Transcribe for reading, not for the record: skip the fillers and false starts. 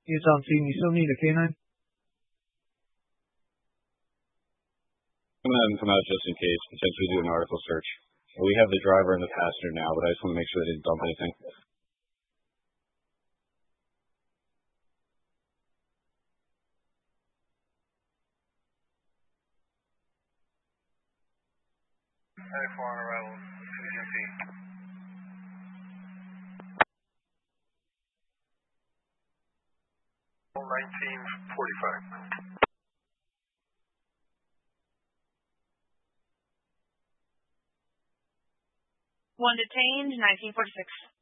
Units on scene, you still need a canine? I'm going to have them come out just in case, potentially do an article search. We have the driver and the passenger now, but I just want to make sure they didn't dump anything. On arrival, CGMP. 1945. One detained, 1946.